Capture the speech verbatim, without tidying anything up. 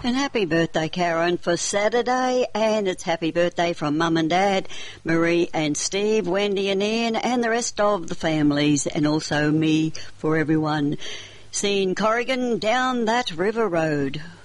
And happy birthday, Karen, for Saturday. And it's happy birthday from Mum and Dad, Marie and Steve, Wendy and Ian, and the rest of the families, and also me for everyone. Seeing Corrigan down that river road.